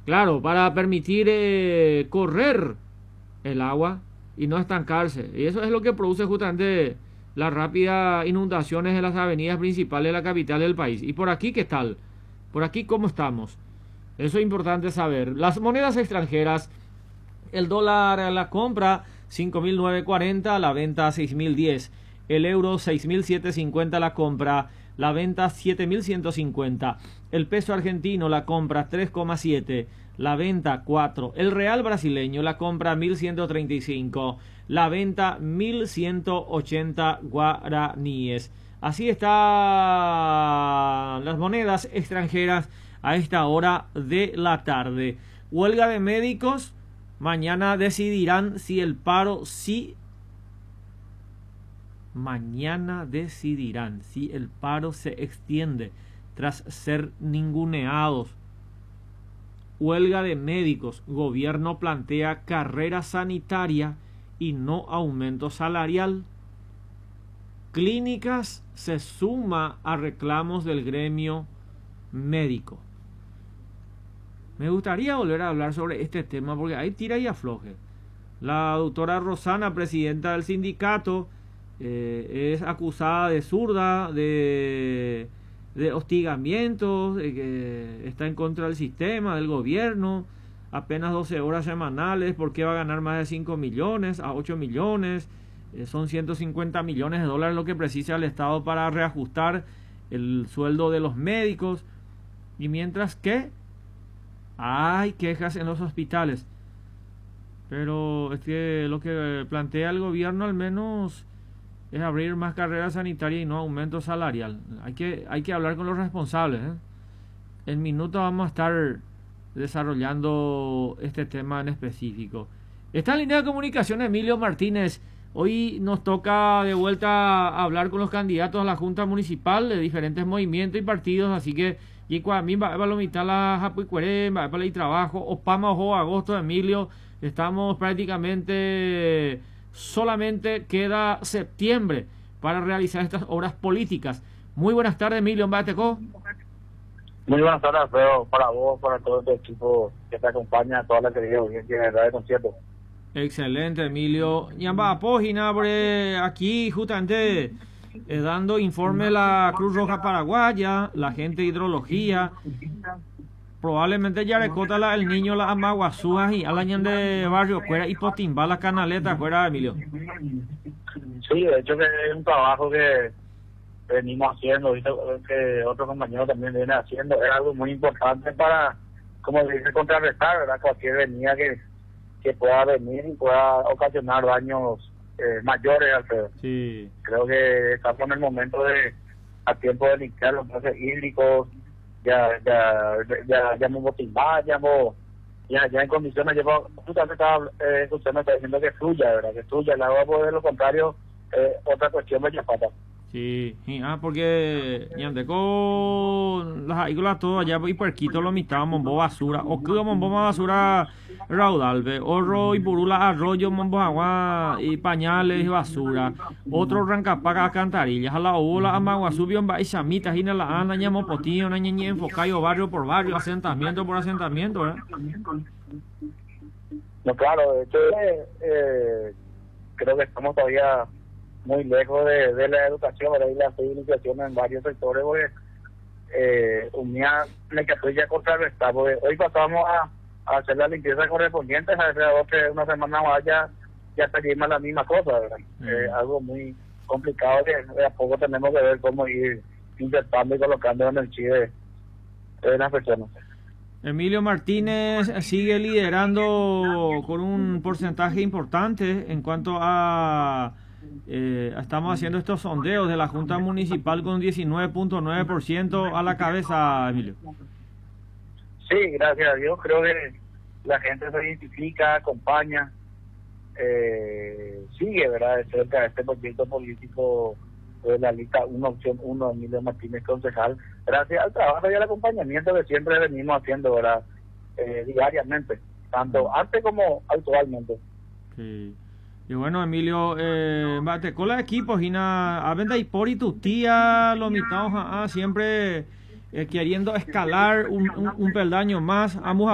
Claro, para permitir correr el agua y no estancarse. Y eso es lo que produce justamente las rápidas inundaciones de las avenidas principales de la capital del país. ¿Y por aquí qué tal? ¿Por aquí cómo estamos? Eso es importante saber. Las monedas extranjeras, el dólar a la compra 5.940, la venta 6.010. El euro 6.750 la compra, la venta 7.150. El peso argentino la compra 3,7, la venta 4. El real brasileño la compra 1.135, la venta 1.180 guaraníes. Así están las monedas extranjeras a esta hora de la tarde. Huelga de médicos. Mañana decidirán si el paro Mañana decidirán si el paro se extiende tras ser ninguneados. Huelga de médicos. Gobierno plantea carrera sanitaria y no aumento salarial. Clínicas se suma a reclamos del gremio médico. Me gustaría volver a hablar sobre este tema porque hay tira y afloje. La doctora Rosana, presidenta del sindicato, es acusada de zurda, de hostigamientos, de que está en contra del sistema, del gobierno. Apenas 12 horas semanales, ¿por qué va a ganar más de 5 millones a 8 millones? Son 150 millones de dólares lo que precisa el Estado para reajustar el sueldo de los médicos. Y mientras que hay quejas en los hospitales. Pero es que lo que plantea el gobierno al menos es abrir más carreras sanitarias y no aumento salarial. Hay que hablar con los responsables, ¿eh? En minutos vamos a estar desarrollando este tema en específico. Está en línea de comunicación Emilio Martínez. Hoy nos toca de vuelta hablar con los candidatos a la Junta Municipal de diferentes movimientos y partidos, así que y a mí va a limitar la Japuicueré, va a el trabajo, Opama ojo agosto, Emilio, estamos prácticamente, solamente queda septiembre para realizar estas obras políticas. Muy buenas tardes, Emilio, Mbateco. Muy buenas tardes, Alfredo, para vos, para todo este equipo que te acompaña, toda la querida audiencia de Radio Concierto. Excelente, Emilio. Ñamba, página aquí justamente dando informe la Cruz Roja Paraguaya, la gente de hidrología. Probablemente ya recota el niño, la amaguazúas y alañan de Barrio Cuera y Potimba, la canaleta fuera, Emilio. Sí, de hecho que es un trabajo que venimos haciendo, ¿viste? Que otros compañeros también vienen haciendo. Es algo muy importante para, como se dice, contrarrestar, ¿verdad? Cualquier venida que pueda venir y pueda ocasionar daños mayores, Alfredo. Sí. Creo que estamos en el momento a tiempo de limpiar los pases hídricos, ya hemos motivado, ya en condiciones, justamente estaba escuchando, está diciendo que fluya, ¿verdad? Que fluya el agua, porque de lo contrario, otra cuestión de chapata. Sí, porque con las agrícolas todo allá y puerquito lo mitad mombo basura, o que mombo basura raudal, otro y purula arroyo, mombo agua y pañales y basura, otro rancapaca alcantarillas, a la ola amaguasubion va y chamitas y la ana ñamo potillo, una ñeñe enfocayo barrio por barrio, asentamiento por asentamiento, ¿verdad? No, claro, de hecho creo que estamos todavía muy lejos de la educación, ¿verdad? Y la civilización en varios sectores, porque unía la ya contrarrestar, porque hoy pasamos a hacer la limpieza correspondiente, alrededor de una semana más ya seguimos la misma cosa, ¿verdad? Algo muy complicado que de a poco tenemos que ver cómo ir insertando y colocando en el chile de las personas. Emilio Martínez sigue liderando con un porcentaje importante en cuanto a estamos haciendo estos sondeos de la Junta Municipal con 19.9% a la cabeza, Emilio. Sí, gracias a Dios, creo que la gente se identifica, acompaña, sigue, ¿verdad?, de cerca este proyecto político de la lista 1, opción 1, Emilio Martínez, concejal, gracias al trabajo y al acompañamiento que siempre venimos haciendo, ¿verdad?, diariamente, tanto antes como actualmente. Sí. Y bueno, Emilio, te cola equipos y a venda y por y tu tía, lo mitad siempre queriendo escalar un peldaño más.